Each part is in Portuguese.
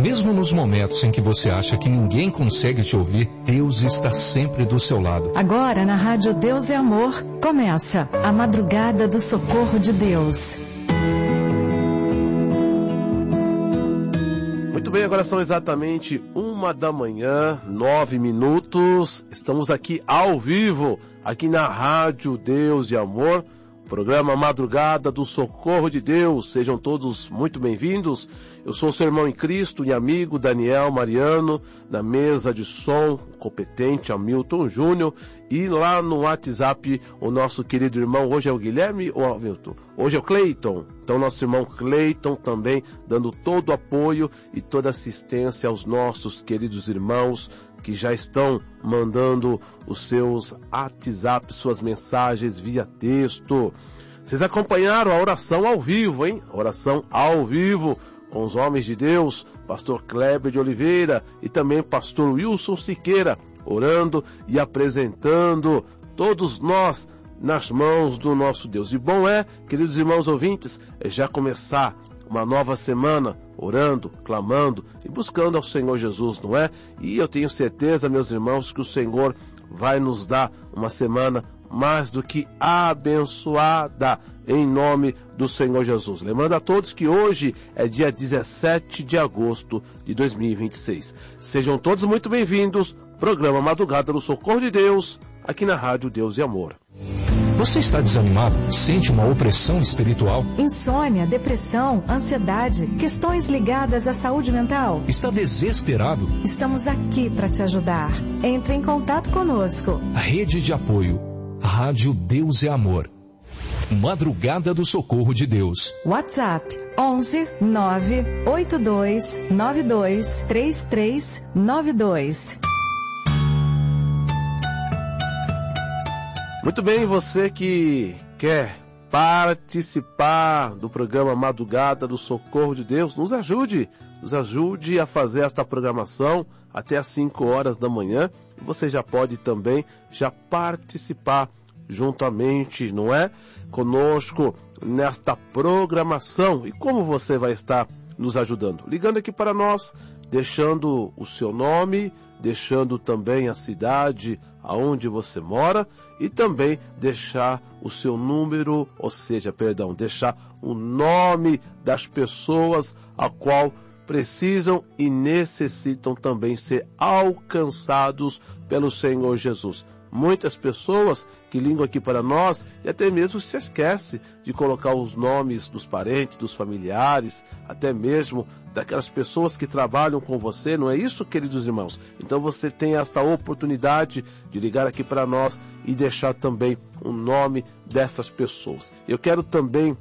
Mesmo nos momentos em que você acha que ninguém consegue te ouvir, Deus está sempre do seu lado. Agora na Rádio Deus é Amor, começa a Madrugada do Socorro de Deus. Muito bem, agora são exatamente 1h, 9 minutos. Estamos aqui ao vivo, aqui na Rádio Deus de Amor, programa Madrugada do Socorro de Deus. Sejam todos muito bem-vindos. Eu sou seu irmão em Cristo e amigo Daniel Mariano, na mesa de som, competente Hamilton Júnior, e lá no WhatsApp, o nosso querido irmão, hoje é o Guilherme ou Hamilton? Hoje é o Cleiton. Então, nosso irmão Cleiton também dando todo o apoio e toda assistência aos nossos queridos irmãos que já estão mandando os seus WhatsApp, suas mensagens via texto. Vocês acompanharam a oração ao vivo, hein? Oração ao vivo com os homens de Deus, pastor Kleber de Oliveira e também pastor Wilson Siqueira, orando e apresentando todos nós nas mãos do nosso Deus. E bom é, queridos irmãos ouvintes, já começar uma nova semana orando, clamando e buscando ao Senhor Jesus, não é? E eu tenho certeza, meus irmãos, que o Senhor vai nos dar uma semana mais do que abençoada, em nome do Senhor Jesus. Lembrando a todos que hoje é dia 17 de agosto de 2026. Sejam todos muito bem-vindos, programa Madrugada do Socorro de Deus, aqui na Rádio Deus e Amor. Você está desanimado? Sente uma opressão espiritual? Insônia, depressão, ansiedade, questões ligadas à saúde mental? Está desesperado? Estamos aqui para te ajudar. Entre em contato conosco. Rede de apoio, Rádio Deus é Amor. Madrugada do Socorro de Deus. WhatsApp 11 982 92 3392. Muito bem, você que quer participar do programa Madrugada do Socorro de Deus, nos ajude a fazer esta programação até às 5 horas da manhã. E você já pode também já participar juntamente, não é? Conosco nesta programação. E como você vai estar nos ajudando? Ligando aqui para nós, deixando o seu nome, deixando também a cidade aonde você mora e também deixar o seu número, deixar o nome das pessoas a qual precisam e necessitam também ser alcançados pelo Senhor Jesus. Muitas pessoas que ligam aqui para nós e até mesmo se esquece de colocar os nomes dos parentes, dos familiares, até mesmo daquelas pessoas que trabalham com você, não é isso, queridos irmãos? Então você tem esta oportunidade de ligar aqui para nós e deixar também o nome dessas pessoas. Eu quero também,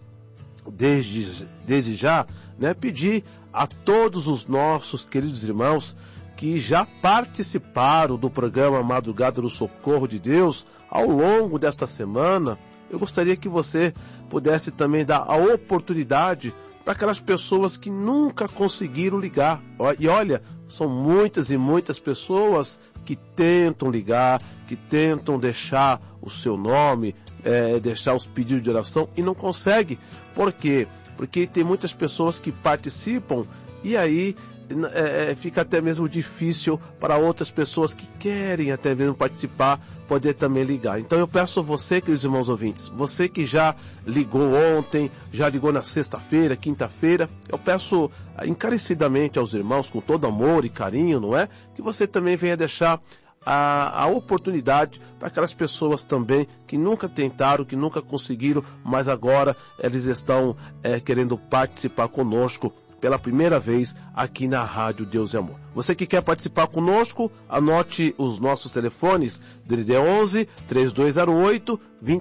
desde já, pedir a todos os nossos queridos irmãos que já participaram do programa Madrugada do Socorro de Deus ao longo desta semana, eu gostaria que você pudesse também dar a oportunidade para aquelas pessoas que nunca conseguiram ligar. E olha, são muitas e muitas pessoas que tentam ligar, que tentam deixar o seu nome, deixar os pedidos de oração e não conseguem. Por quê? Porque tem muitas pessoas que participam e aí fica até mesmo difícil para outras pessoas que querem até mesmo participar, poder também ligar. Então eu peço a você, queridos irmãos ouvintes, você que já ligou ontem, já ligou na sexta-feira, quinta-feira, eu peço encarecidamente aos irmãos, com todo amor e carinho, não é? Que você também venha deixar a oportunidade para aquelas pessoas também que nunca tentaram, que nunca conseguiram, mas agora eles estão querendo participar conosco pela primeira vez aqui na Rádio Deus e Amor. Você que quer participar conosco, anote os nossos telefones, DDD 11 3208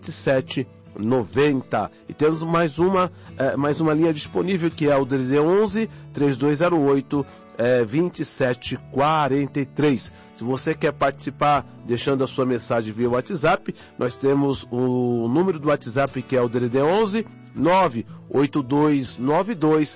2790. E temos mais uma linha disponível, que é o DDD 11 3208 2743. Se você quer participar deixando a sua mensagem via WhatsApp, nós temos o número do WhatsApp, que é o DDD 11 98292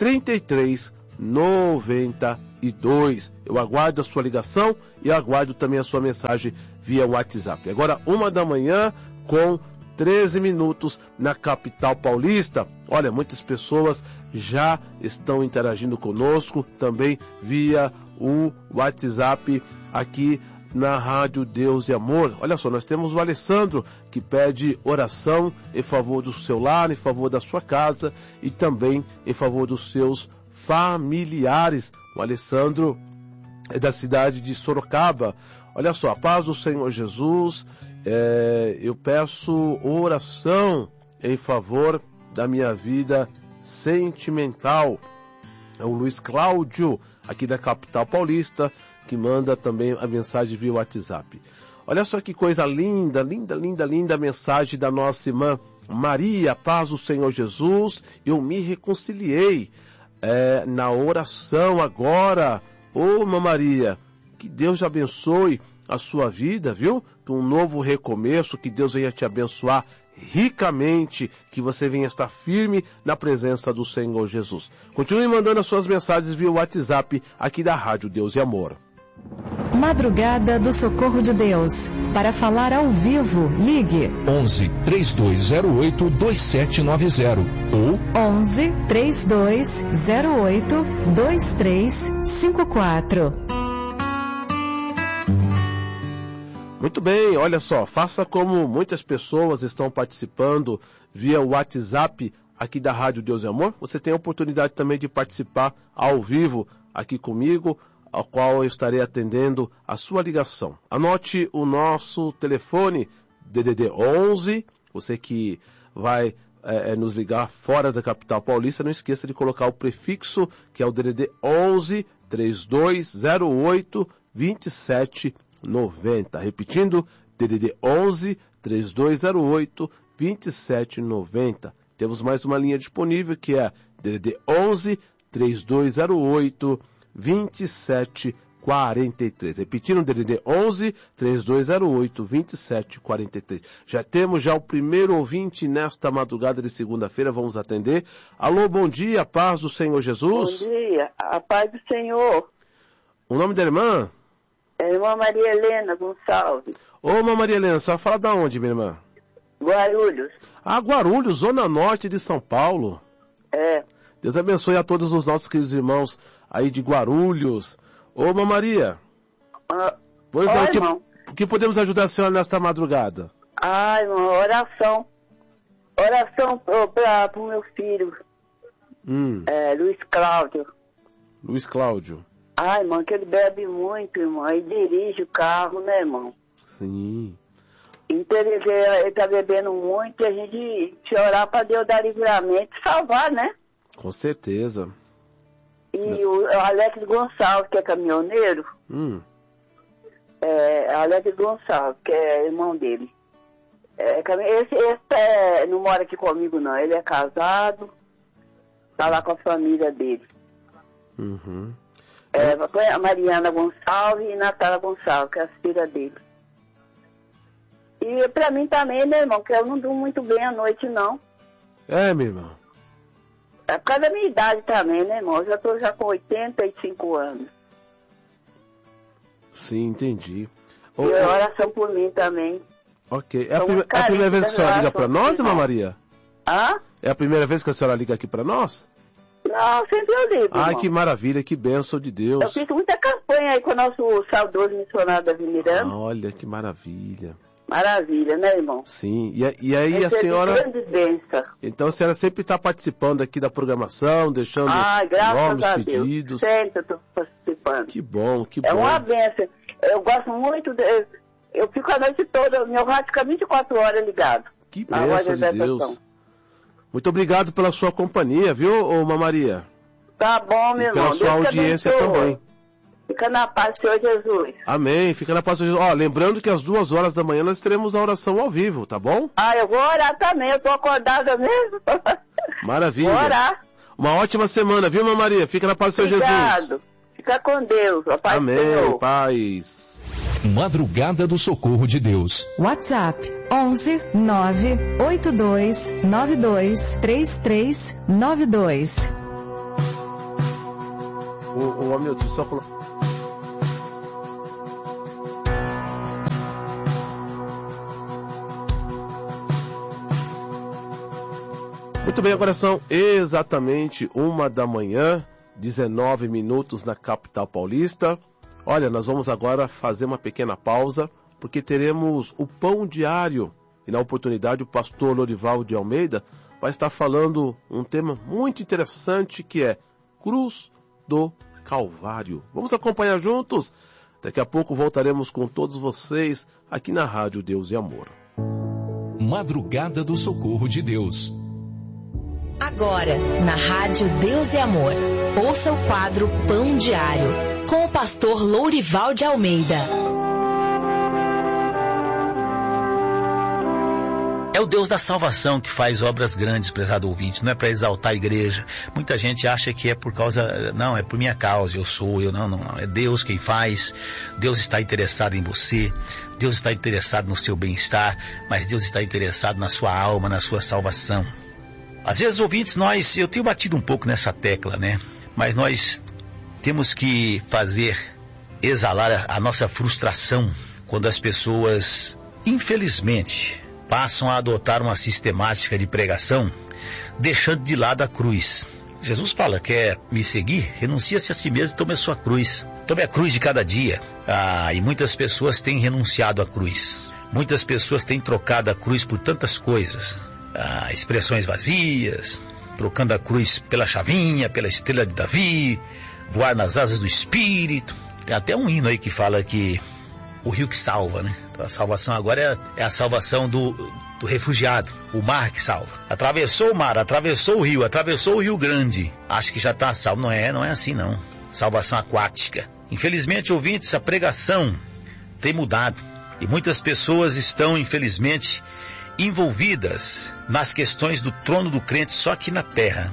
3392. Eu aguardo a sua ligação e aguardo também a sua mensagem via WhatsApp. Agora, 1h da manhã com 13 minutos na capital paulista. Olha, muitas pessoas já estão interagindo conosco, também via o WhatsApp aqui na Rádio Deus e Amor. Olha só, nós temos o Alessandro, que pede oração em favor do seu lar, em favor da sua casa e também em favor dos seus familiares. O Alessandro é da cidade de Sorocaba. Olha só, a paz do Senhor Jesus, eu peço oração em favor da minha vida sentimental. É o Luiz Cláudio, aqui da capital paulista, que manda também a mensagem via WhatsApp. Olha só que coisa linda, linda, linda, linda a mensagem da nossa irmã Maria. Paz do Senhor Jesus, eu me reconciliei na oração agora. Ô, irmã Maria, que Deus te abençoe a sua vida, viu? Que um novo recomeço, que Deus venha te abençoar ricamente, que você venha estar firme na presença do Senhor Jesus. Continue mandando as suas mensagens via WhatsApp aqui da Rádio Deus e Amor. Madrugada do Socorro de Deus. Para falar ao vivo, ligue 11 3208 2790 ou 11 3208 2354. Muito bem, olha só, faça como muitas pessoas estão participando via WhatsApp aqui da Rádio Deus e Amor. Você tem a oportunidade também de participar ao vivo aqui comigo, ao qual eu estarei atendendo a sua ligação. Anote o nosso telefone, DDD 11, você que vai nos ligar fora da capital paulista, não esqueça de colocar o prefixo, que é o DDD 11 3208 2790. Repetindo, DDD 11 3208 2790. Temos mais uma linha disponível, que é DDD 11 3208 2743. Repetindo, DDD 11 3208 2743. Já temos o primeiro ouvinte nesta madrugada de segunda-feira. Vamos atender. Alô, bom dia, paz do Senhor Jesus. Bom dia, a paz do Senhor. O nome da irmã? É a irmã Maria Helena Gonçalves. Ô, irmã Maria Helena, a senhora fala da onde, minha irmã? Guarulhos. Ah, Guarulhos, zona norte de São Paulo. É. Deus abençoe a todos os nossos queridos irmãos aí de Guarulhos. Ô, irmã Maria. Pois não, o que podemos ajudar a senhora nesta madrugada? Ah, irmão, oração. Oração para o meu filho. Luiz Cláudio. Luiz Cláudio. Ai, irmão, que ele bebe muito, irmão. Aí dirige o carro, né, irmão? Sim. Então ele tá bebendo muito e a gente orar para Deus dar livramento e salvar, né? Com certeza. E o Alex Gonçalves, que é caminhoneiro, Alex Gonçalves, que é irmão dele. Esse não mora aqui comigo, não. Ele é casado, tá lá com a família dele. Foi a Mariana Gonçalves e Natália Gonçalves, que é a filha dele. E pra mim também, né, irmão, que eu não durmo muito bem à noite, não. É, meu irmão. É por causa da minha idade também, né, irmão? Eu já tô com 85 anos. Sim, entendi. E oração por mim também. Ok. É a primeira vez que a senhora liga pra nós, irmã Maria? Hã? É a primeira vez que a senhora liga aqui pra nós? Não, sempre eu ligo, Ai, irmão. que maravilha, que bênção de Deus. Eu fiz muita campanha aí com o nosso saudoso missionário Davi Miranda. Olha, que maravilha. Maravilha, né, irmão? Sim, e aí a senhora... Grandes bênçãos. Então a senhora sempre está participando aqui da programação, deixando nomes, pedidos. Sempre eu estou participando. Que bom, que bom. É uma bênção. Eu gosto muito, eu fico a noite toda, meu rádio fica 24 horas ligado. Que bênção de Deus. Muito obrigado pela sua companhia, viu, ô Maria? Tá bom, meu irmão. E pela sua audiência também. Fica na paz do Senhor Jesus. Amém, fica na paz do Senhor Jesus. Ó, lembrando que às 2 horas da manhã nós teremos a oração ao vivo, tá bom? Ah, eu vou orar também, eu tô acordada mesmo. Maravilha. Vou orar. Uma ótima semana, viu, Maria? Fica na paz do Senhor Jesus. Fica com Deus, a paz Amém, do Senhor. paz. Madrugada do Socorro de Deus. WhatsApp 11 982 92 3392. Ô, Hamilton, só colocar. Muito bem, agora são exatamente 1h, 19 minutos na capital paulista. Olha, nós vamos agora fazer uma pequena pausa, porque teremos o Pão Diário. E na oportunidade o pastor Lourival de Almeida vai estar falando um tema muito interessante, que é Cruz do Calvário. Vamos acompanhar juntos? Daqui a pouco voltaremos com todos vocês aqui na Rádio Deus e Amor. Madrugada do Socorro de Deus. Agora, na Rádio Deus e Amor, ouça o quadro Pão Diário, com o pastor Lourival de Almeida. É o Deus da salvação que faz obras grandes, prezado ouvinte, não é para exaltar a igreja. Muita gente acha que é por causa, não, é por minha causa, não, é Deus quem faz. Deus está interessado em você, Deus está interessado no seu bem-estar, mas Deus está interessado na sua alma, na sua salvação. Às vezes, ouvintes, eu tenho batido um pouco nessa tecla, né? Mas nós temos que fazer exalar a nossa frustração quando as pessoas, infelizmente, passam a adotar uma sistemática de pregação, deixando de lado a cruz. Jesus fala, quer me seguir? Renuncia-se a si mesmo e tome a sua cruz. Tome a cruz de cada dia. E muitas pessoas têm renunciado à cruz. Muitas pessoas têm trocado a cruz por tantas coisas. Expressões vazias, trocando a cruz pela chavinha, pela estrela de Davi, voar nas asas do Espírito. Tem até um hino aí que fala que o rio que salva, né? Então a salvação agora é a salvação do refugiado, o mar que salva. Atravessou o mar, atravessou o Rio Grande, acho que já está salvo. Não é assim não. Salvação aquática. Infelizmente, ouvintes, a pregação tem mudado e muitas pessoas estão, infelizmente, envolvidas nas questões do trono do crente só aqui na terra.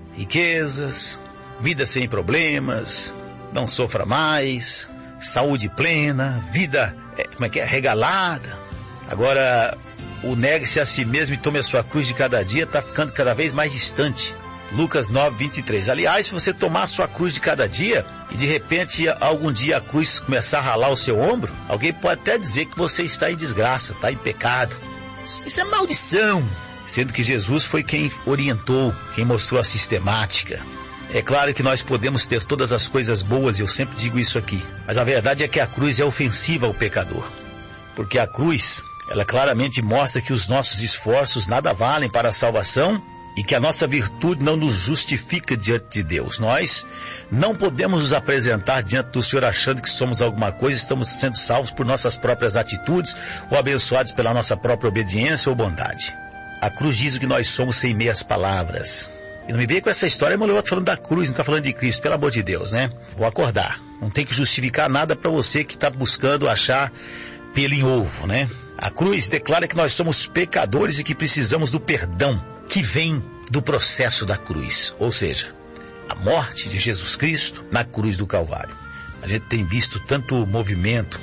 Riquezas, vida sem problemas, não sofra mais, saúde plena, vida, regalada. Agora, o negue-se a si mesmo e tome a sua cruz de cada dia está ficando cada vez mais distante. Lucas 9:23. Aliás, se você tomar a sua cruz de cada dia e de repente algum dia a cruz começar a ralar o seu ombro, alguém pode até dizer que você está em desgraça, está em pecado. Isso é maldição. Sendo que Jesus foi quem orientou, quem mostrou a sistemática. É claro que nós podemos ter todas as coisas boas, e eu sempre digo isso aqui. Mas a verdade é que a cruz é ofensiva ao pecador. Porque a cruz, ela claramente mostra que os nossos esforços nada valem para a salvação e que a nossa virtude não nos justifica diante de Deus. Nós não podemos nos apresentar diante do Senhor achando que somos alguma coisa, estamos sendo salvos por nossas próprias atitudes ou abençoados pela nossa própria obediência ou bondade. A cruz diz o que nós somos sem meias palavras. E não me veio com essa história, mas eu estou falando da cruz, não está falando de Cristo, pelo amor de Deus, né? Vou acordar. Não tem que justificar nada para você que está buscando achar pelo em ovo, né? A cruz declara que nós somos pecadores e que precisamos do perdão que vem do processo da cruz, ou seja, a morte de Jesus Cristo na cruz do Calvário. A gente tem visto tanto movimento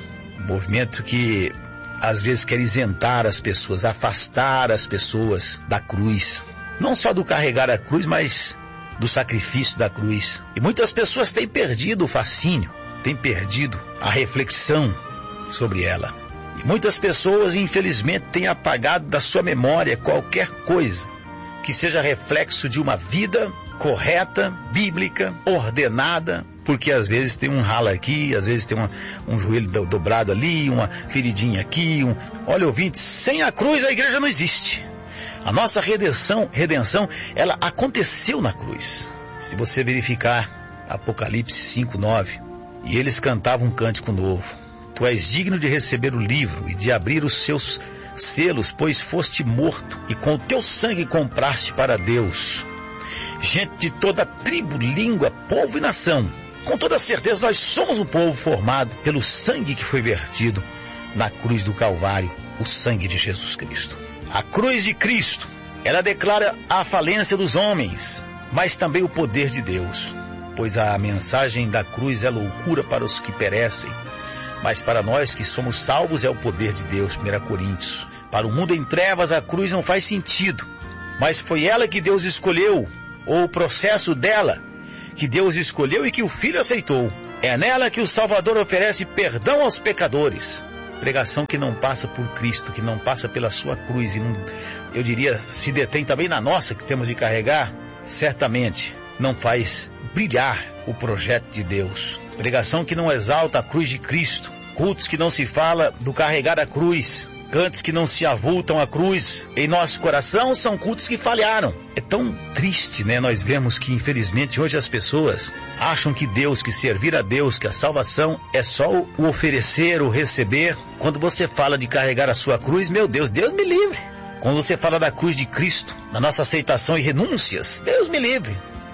que às vezes quer isentar as pessoas, afastar as pessoas da cruz. Não só do carregar a cruz, mas do sacrifício da cruz. E muitas pessoas têm perdido o fascínio, têm perdido a reflexão sobre ela. E muitas pessoas, infelizmente, têm apagado da sua memória qualquer coisa que seja reflexo de uma vida correta, bíblica, ordenada, porque às vezes tem um ralo aqui, às vezes tem um joelho dobrado ali, uma feridinha aqui. Olha, ouvinte, sem a cruz a igreja não existe. A nossa redenção, ela aconteceu na cruz. Se você verificar Apocalipse 5:9, e eles cantavam um cântico novo. Tu és digno de receber o livro e de abrir os seus selos, pois foste morto e com o teu sangue compraste para Deus gente de toda tribo, língua, povo e nação. Com toda certeza nós somos um povo formado pelo sangue que foi vertido na cruz do Calvário, o sangue de Jesus Cristo. A cruz de Cristo, ela declara a falência dos homens, mas também o poder de Deus, pois a mensagem da cruz é loucura para os que perecem, mas para nós que somos salvos é o poder de Deus. 1 Coríntios. Para o mundo em trevas a cruz não faz sentido, mas foi ela que Deus escolheu, ou o processo dela que Deus escolheu e que o Filho aceitou. É nela que o Salvador oferece perdão aos pecadores. Pregação que não passa por Cristo, que não passa pela sua cruz e não, eu diria, se detém também na nossa que temos de carregar, certamente não faz brilhar o projeto de Deus. Pregação que não exalta a cruz de Cristo, cultos que não se fala do carregar a cruz, cantos que não se avultam a cruz em nosso coração, são cultos que falharam. É tão triste, né? Nós vemos que, infelizmente, hoje as pessoas acham que Deus, que servir a Deus, que a salvação é só o oferecer, o receber. Quando você fala de carregar a sua cruz, meu Deus, Deus me livre. Quando você fala da cruz de Cristo, da nossa aceitação e renúncias, Deus me livre.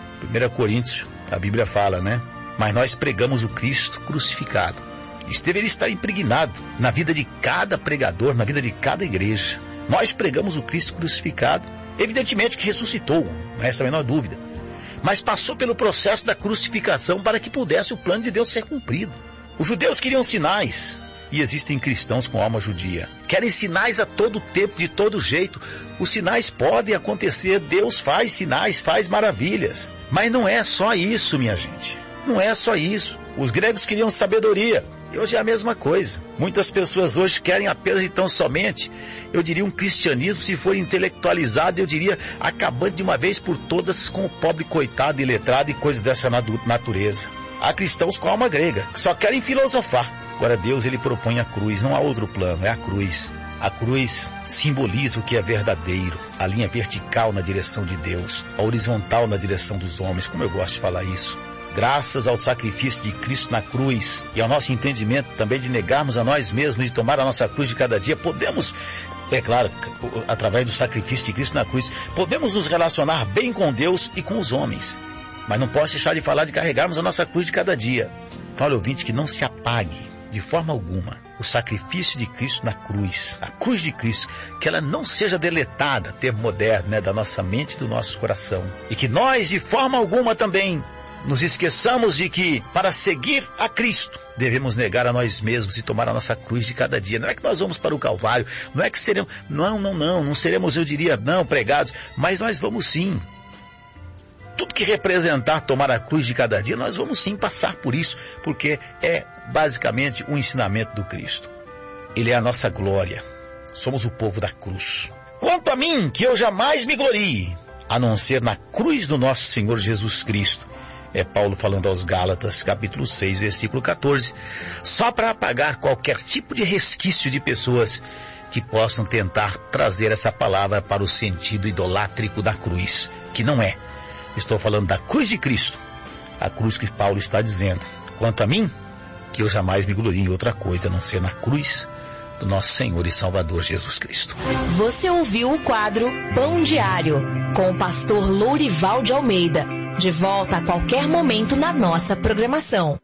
1 Coríntios, a Bíblia fala, né? Mas nós pregamos o Cristo crucificado. Isso deveria estar impregnado na vida de cada pregador, na vida de cada igreja. Nós pregamos o Cristo crucificado, evidentemente que ressuscitou, não resta a menor dúvida, mas passou pelo processo da crucificação para que pudesse o plano de Deus ser cumprido. Os judeus queriam sinais, e existem cristãos com alma judia. Querem sinais a todo tempo, de todo jeito. Os sinais podem acontecer, Deus faz sinais, faz maravilhas. Mas não é só isso, minha gente. Não é só isso. Os gregos queriam sabedoria. E hoje é a mesma coisa. Muitas pessoas hoje querem apenas e tão somente, eu diria, um cristianismo, se for intelectualizado, eu diria, acabando de uma vez por todas com o pobre coitado iletrado e coisas dessa natureza. Há cristãos com alma grega, que só querem filosofar. Agora Deus, ele propõe a cruz, não há outro plano, é a cruz. A cruz simboliza o que é verdadeiro, a linha vertical na direção de Deus, a horizontal na direção dos homens, como eu gosto de falar isso. Graças ao sacrifício de Cristo na cruz e ao nosso entendimento também de negarmos a nós mesmos e tomar a nossa cruz de cada dia, podemos, é claro, através do sacrifício de Cristo na cruz, podemos nos relacionar bem com Deus e com os homens. Mas não posso deixar de falar de carregarmos a nossa cruz de cada dia. Então, olha, ouvinte, que não se apague de forma alguma o sacrifício de Cristo na cruz, a cruz de Cristo, que ela não seja deletada, termo moderno, né, da nossa mente e do nosso coração. E que nós, de forma alguma também, nos esqueçamos de que, para seguir a Cristo, devemos negar a nós mesmos e tomar a nossa cruz de cada dia. Não é que nós vamos para o Calvário, não é que seremos, não seremos, eu diria, não pregados, mas nós vamos sim. Tudo que representar tomar a cruz de cada dia, nós vamos sim passar por isso, porque é basicamente o ensinamento do Cristo. Ele é a nossa glória, somos o povo da cruz. Quanto a mim, que eu jamais me glorie, a não ser na cruz do nosso Senhor Jesus Cristo. É Paulo falando aos Gálatas, capítulo 6, versículo 14, só para apagar qualquer tipo de resquício de pessoas que possam tentar trazer essa palavra para o sentido idolátrico da cruz, que não é. Estou falando da cruz de Cristo, a cruz que Paulo está dizendo. Quanto a mim, que eu jamais me glorie em outra coisa, a não ser na cruz do nosso Senhor e Salvador Jesus Cristo. Você ouviu o quadro Pão Diário, com o pastor Lourival de Almeida. De volta a qualquer momento na nossa programação.